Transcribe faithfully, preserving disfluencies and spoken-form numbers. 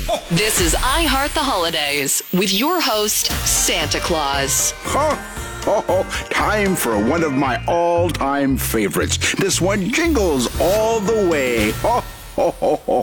This is I Heart the Holidays with your host, Santa Claus. Ho, ho, ho. Time for one of my all-time favorites. This one jingles all the way. Ho, ho, ho, ho.